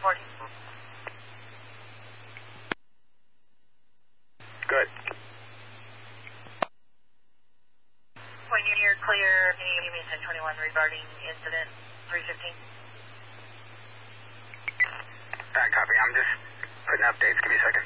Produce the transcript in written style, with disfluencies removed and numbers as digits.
40. Good. When you're clear, can you give me 1021 regarding incident 315? Copy. I'm just putting updates. Give me a second.